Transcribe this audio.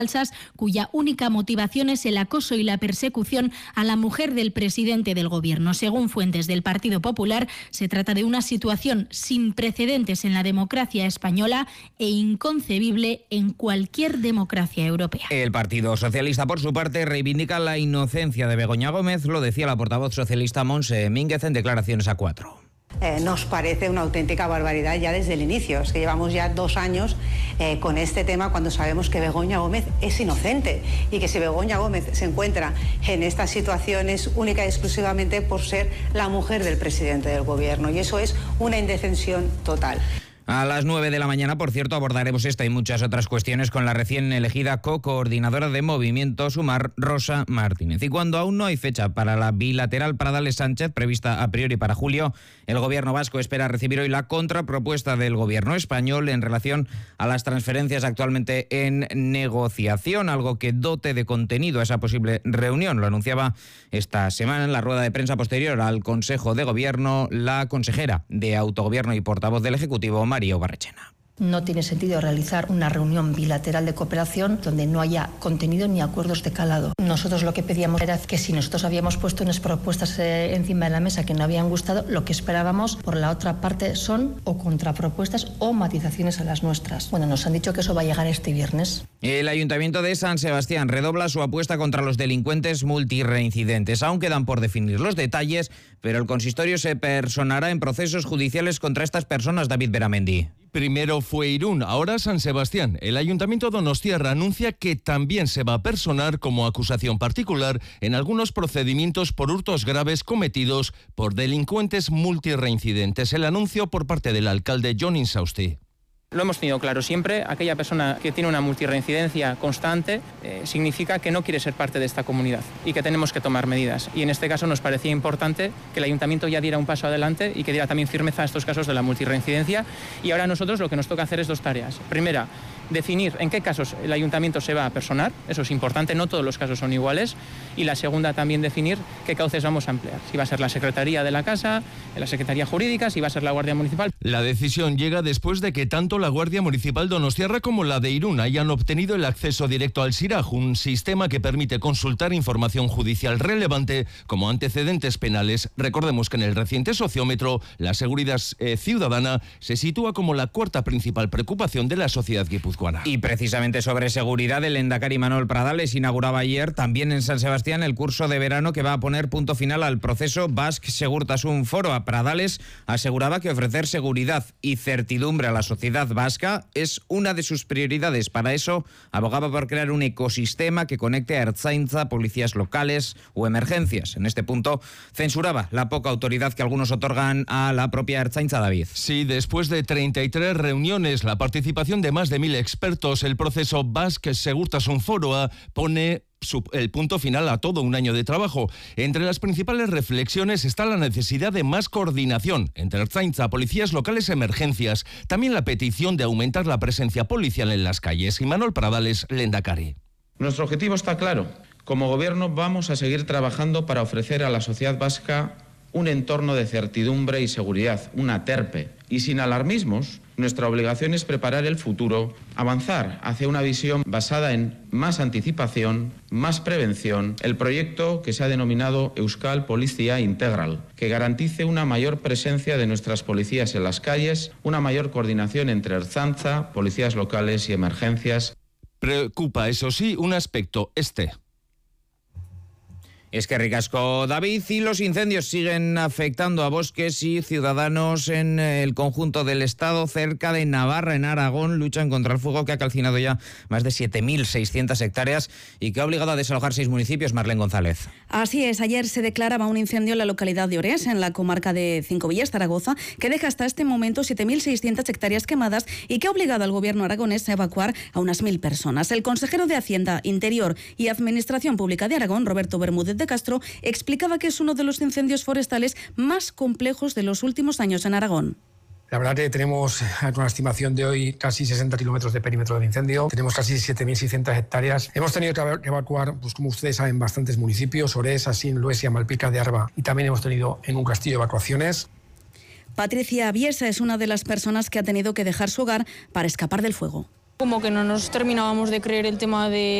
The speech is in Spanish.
falsas, cuya única motivación es el acoso y la persecución a la mujer del presidente del Gobierno. Según fuentes del Partido Popular, se trata de una situación sin precedentes en la democracia española e inconcebible en cualquier democracia europea. El Partido Socialista, por su parte, reivindica la inocencia de Begoña Gómez, lo decía la portavoz socialista Montse Mínguez en declaraciones a 4. Nos parece una auténtica barbaridad ya desde el inicio. Es que llevamos ya 2 años con este tema cuando sabemos que Begoña Gómez es inocente y que si Begoña Gómez se encuentra en esta situación es única y exclusivamente por ser la mujer del presidente del Gobierno, y eso es una indefensión total. A las 9 de la mañana, por cierto, abordaremos esta y muchas otras cuestiones con la recién elegida co-coordinadora de Movimiento Sumar, Rosa Martínez. Y cuando aún no hay fecha para la bilateral Pradales-Sánchez, prevista a priori para julio, el Gobierno vasco espera recibir hoy la contrapropuesta del Gobierno español en relación a las transferencias actualmente en negociación, algo que dote de contenido a esa posible reunión. Lo anunciaba esta semana en la rueda de prensa posterior al Consejo de Gobierno la consejera de Autogobierno y portavoz del Ejecutivo, María Barrechena. No tiene sentido realizar una reunión bilateral de cooperación donde no haya contenido ni acuerdos de calado. Nosotros lo que pedíamos era que si nosotros habíamos puesto unas propuestas encima de la mesa que no habían gustado, lo que esperábamos por la otra parte son o contrapropuestas o matizaciones a las nuestras. Bueno, nos han dicho que eso va a llegar este viernes. El Ayuntamiento de San Sebastián redobla su apuesta contra los delincuentes multireincidentes. Aún quedan por definir los detalles, pero el consistorio se personará en procesos judiciales contra estas personas. David Beramendi. Primero fue Irún, ahora San Sebastián. El Ayuntamiento donostiarra anuncia que también se va a personar como acusación particular en algunos procedimientos por hurtos graves cometidos por delincuentes multireincidentes. El anuncio por parte del alcalde Jon Insausti. Lo hemos tenido claro siempre, aquella persona que tiene una multirreincidencia constante significa que no quiere ser parte de esta comunidad y que tenemos que tomar medidas. Y en este caso nos parecía importante que el Ayuntamiento ya diera un paso adelante y que diera también firmeza a estos casos de la multirreincidencia. Y ahora a nosotros lo que nos toca hacer es 2 tareas. Primera, definir en qué casos el Ayuntamiento se va a personar, eso es importante, no todos los casos son iguales. Y la segunda, también definir qué cauces vamos a emplear. Si va a ser la Secretaría de la Casa, la Secretaría Jurídica, si va a ser la Guardia Municipal. La decisión llega después de que tanto la Guardia Municipal donostiarra como la de Irún hayan obtenido el acceso directo al SIRAJ, un sistema que permite consultar información judicial relevante como antecedentes penales. Recordemos que en el reciente sociómetro la seguridad ciudadana se sitúa como la 4ª principal preocupación de la sociedad guipuzcoana. Y precisamente sobre seguridad, el lehendakari Manuel Pradales inauguraba ayer también en San Sebastián el curso de verano que va a poner punto final al proceso Basque Segurtasun Foro. A Pradales aseguraba que ofrecer seguridad y certidumbre a la sociedad vasca es una de sus prioridades. Para eso abogaba por crear un ecosistema que conecte a Ertzaintza, policías locales o emergencias. En este punto censuraba la poca autoridad que algunos otorgan a la propia Ertzaintza. David. Sí, después de 33 reuniones, la participación de más de 1000 expertos, el proceso Basque Segurtasun Foroa pone el punto final a todo un año de trabajo. Entre las principales reflexiones está la necesidad de más coordinación entre Ertzaintza, policías locales, emergencias. También la petición de aumentar la presencia policial en las calles. Y Manuel Pradales, lehendakari. Nuestro objetivo está claro. Como Gobierno vamos a seguir trabajando para ofrecer a la sociedad vasca un entorno de certidumbre y seguridad, una TERPE. Y sin alarmismos, nuestra obligación es preparar el futuro, avanzar hacia una visión basada en más anticipación, más prevención, el proyecto que se ha denominado Euskal Polizia Integral, que garantice una mayor presencia de nuestras policías en las calles, una mayor coordinación entre Ertzaintza, policías locales y emergencias. Preocupa, eso sí, un aspecto, Es que ricasco, David. Y los incendios siguen afectando a bosques y ciudadanos en el conjunto del Estado. Cerca de Navarra, en Aragón, luchan contra el fuego que ha calcinado ya más de 7.600 hectáreas y que ha obligado a desalojar 6 municipios. Marlene González. Así es, ayer se declaraba un incendio en la localidad de Orés, en la comarca de Cinco Villas, Zaragoza, que deja hasta este momento 7.600 hectáreas quemadas y que ha obligado al gobierno aragonés a evacuar a unas 1.000 personas. El consejero de Hacienda, Interior y Administración Pública de Aragón, Roberto Bermúdez de Castro, explicaba que es uno de los incendios forestales más complejos de los últimos años en Aragón. La verdad que tenemos una estimación de hoy casi 60 kilómetros de perímetro del incendio, tenemos casi 7.600 hectáreas. Hemos tenido que evacuar, pues como ustedes saben, bastantes municipios, Orés, Asín, Luesia, Malpica de Arba, y también hemos tenido en un castillo evacuaciones. Patricia Aviesa es una de las personas que ha tenido que dejar su hogar para escapar del fuego. Como que no nos terminábamos de creer el tema de